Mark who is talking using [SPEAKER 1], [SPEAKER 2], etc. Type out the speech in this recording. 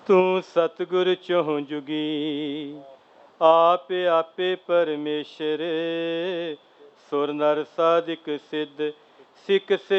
[SPEAKER 1] ਤੂੰ ਸਤਿਗੁਰ ਚਹੁ ਜੁਗੀ ਆਪੇ ਆਪੇ ਪਰਮੇਸ਼ਰ ਸੁਰ ਨਰ ਸਾਧਿਕ ਸਿੱਧ ਸਿੱਖ